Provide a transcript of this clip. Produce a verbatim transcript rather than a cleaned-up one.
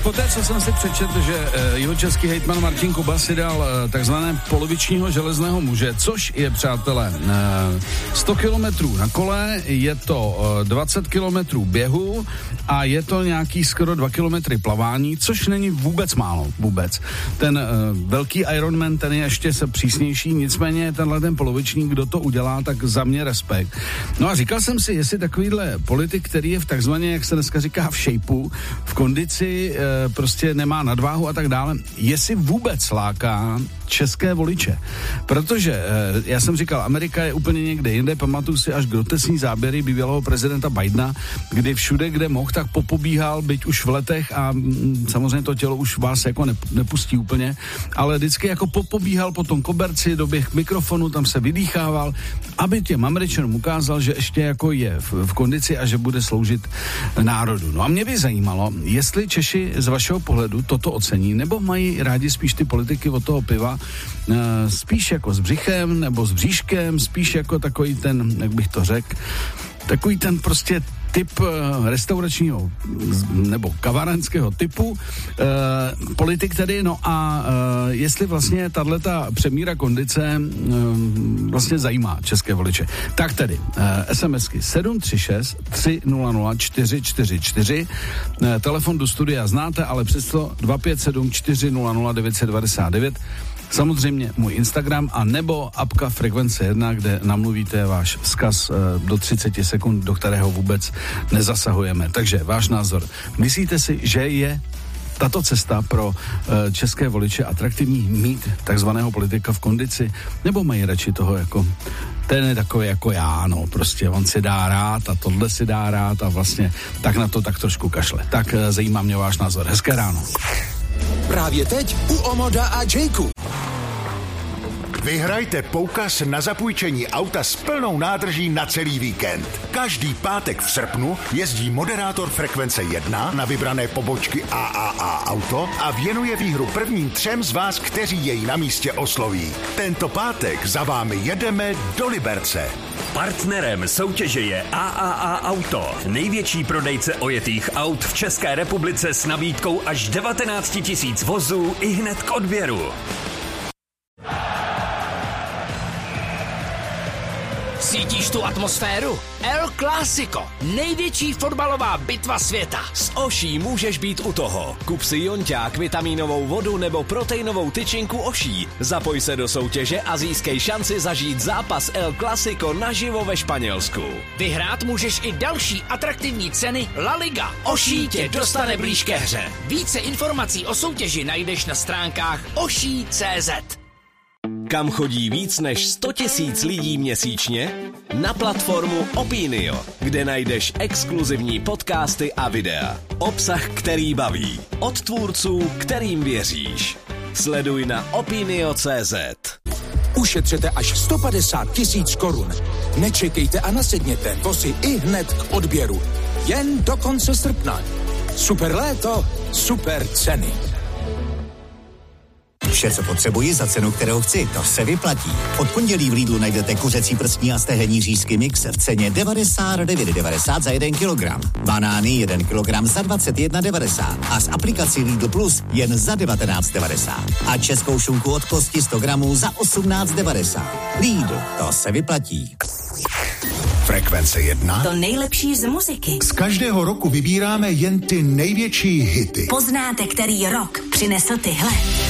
poté, co jsem si přečetl, že jeho český hejtman Martin Kuba si dal takzvané polovičního železného muže, což je, přátelé, sto kilometrů na kole, je to dvacet kilometrů běhu a je to nějaký skoro dva kilometry plavání, což není vůbec málo, vůbec. Ten velký Ironman, ten je ještě se přísnější, nicméně tenhle ten poloviční, kdo to udělá, tak za mě respekt. No a říkal jsem si, jestli takovýhle politik, který je v takzvaně, jak se dneska říká, v shapeu, v kondici, e, prostě nemá nadváhu a tak dále, jestli vůbec láká české voliče. Protože, e, já jsem říkal, Amerika je úplně někde jinde, pamatuju si až grotesní záběry bývalého prezidenta Bidena, kdy všude, kde mohl, tak popobíhal, byť už v letech a m, samozřejmě to tělo už vás jako ne, nepustí úplně, ale vždycky jako popobíhal po tom koberci, doběh k mikrofonu, tam se vydýchával, aby těm Američanům ukázal, že ještě jako je v, v kondici a že bude sloužit národu. No a mě by zajímalo, jestli Češi z vašeho pohledu toto ocení, nebo mají rádi spíš ty politiky od toho piva, e, spíš jako s břichem, nebo s bříškem, spíš jako takový ten, jak bych to řekl, takový ten prostě typ restauračního nebo kavárenského typu, e, politik tedy, no a e, jestli vlastně tato přemíra kondice e, vlastně zajímá české voliče. Tak tedy, e, SMSky sedm tři šest tři nula nula čtyři čtyři čtyři, e, telefon do studia znáte, ale přesto dva pět sedm čtyři nula nula devět devět devět. Samozřejmě můj Instagram a nebo apka Frekvence jedna, kde namluvíte váš vzkaz e, do třicet sekund, do kterého vůbec nezasahujeme. Takže váš názor. Myslíte si, že je tato cesta pro e, české voliče atraktivní mít takzvaného politika v kondici, nebo mají radši toho jako ten je takový jako já, no prostě on si dá rád a tohle si dá rád a vlastně tak na to tak trošku kašle. Tak e, zajímá mě váš názor. Hezké ráno. Právě teď u Omoda a Jayku. Vyhrajte poukaz na zapůjčení auta s plnou nádrží na celý víkend. Každý pátek v srpnu jezdí moderátor Frekvence jedna na vybrané pobočky A A A Auto a věnuje výhru prvním třem z vás, kteří jej na místě osloví. Tento pátek za vámi jedeme do Liberce. Partnerem soutěže je A A A Auto, největší prodejce ojetých aut v České republice s nabídkou až devatenáct tisíc vozů i hned k odběru. Cítíš tu atmosféru? El Clásico, největší fotbalová bitva světa. S Oší můžeš být u toho. Kup si jonťák, vitamínovou vodu nebo proteinovou tyčinku Oší. Zapoj se do soutěže a získej šanci zažít zápas El Clásico naživo ve Španělsku. Vyhrát můžeš i další atraktivní ceny La Liga. Oší tě dostane blíž ke hře. Více informací o soutěži najdeš na stránkách oší tečka cé zet. Kam chodí víc než sto tisíc lidí měsíčně? Na platformu Opinio, kde najdeš exkluzivní podcasty a videa. Obsah, který baví. Od tvůrců, kterým věříš. Sleduj na opinio tečka cé zet. Ušetřete až sto padesát tisíc korun. Nečekejte a nasedněte vozy i hned k odběru. Jen do konce srpna. Super léto, super ceny. Vše, co potřebuji za cenu, kterou chci, to se vyplatí. Od pondělí v Lidlu najdete kuřecí prstní a stehenní řízky mix v ceně devadesát devět devadesát za jeden kilogram. Banány jeden kilogram za dvacet jedna devadesát a s aplikací Lidl Plus jen za devatenáct devadesát. A českou šunku od kosti sto gramů za osmnáct devadesát. Lidl, to se vyplatí. Frekvence jedna. To nejlepší z muziky. Z každého roku vybíráme jen ty největší hity. Poznáte, který rok přinesl tyhle?